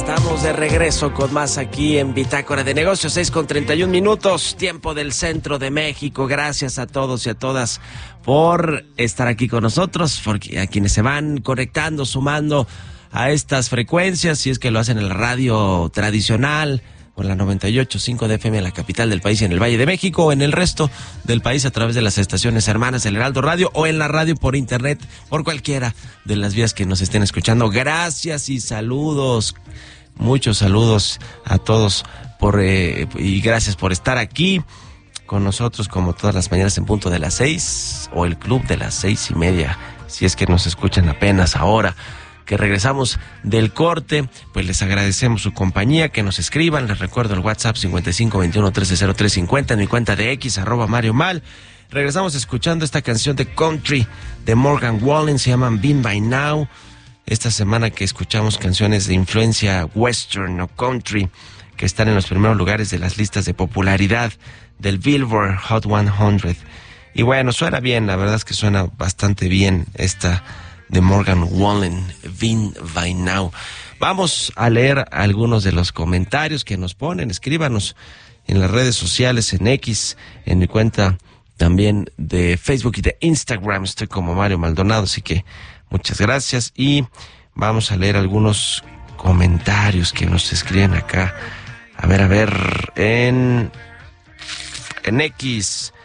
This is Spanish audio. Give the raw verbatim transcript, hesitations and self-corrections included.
Estamos de regreso con más aquí en Bitácora de Negocios, seis con treinta y un minutos, tiempo del centro de México. Gracias a todos y a todas por estar aquí con nosotros, porque a quienes se van conectando, sumando a estas frecuencias, si es que lo hacen en la radio tradicional, con la noventa y ocho punto cinco de F M en la capital del país y en el Valle de México, o en el resto del país a través de las estaciones hermanas del Heraldo Radio, o en la radio por internet, por cualquiera de las vías que nos estén escuchando. Gracias y saludos, muchos saludos a todos por eh, y gracias por estar aquí con nosotros como todas las mañanas en punto de las seis, o el club de las seis y media, si es que nos escuchan apenas ahora que regresamos del corte. Pues les agradecemos su compañía, que nos escriban. Les recuerdo el WhatsApp cincuenta y cinco veintiuno trece cero tres cincuenta, en mi cuenta de X, arroba Mario Mal. Regresamos escuchando esta canción de country de Morgan Wallen, se llaman Been By Now. Esta semana que escuchamos canciones de influencia western o country que están en los primeros lugares de las listas de popularidad del Billboard Hot cien. Y bueno, suena bien, la verdad es que suena bastante bien esta de Morgan Wallen, Been By Now. Vamos a leer algunos de los comentarios que nos ponen. Escríbanos en las redes sociales, en X, en mi cuenta también de Facebook y de Instagram. Estoy como Mario Maldonado, así que muchas gracias. Y vamos a leer algunos comentarios que nos escriben acá. A ver, a ver, en, en X.